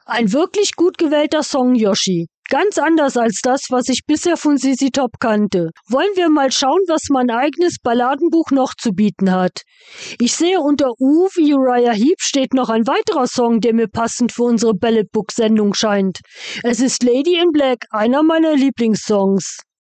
Ein wirklich gut gewählter Song, Yoshi. Ganz anders als das, was ich bisher von ZZ Top kannte. Wollen wir mal schauen, was mein eigenes Balladenbuch noch zu bieten hat. Ich sehe, unter U wie Uriah Heep steht noch ein weiterer Song, der mir passend für unsere Ballad Book Sendung scheint. Es ist Lady in Black, einer meiner Lieblingssongs.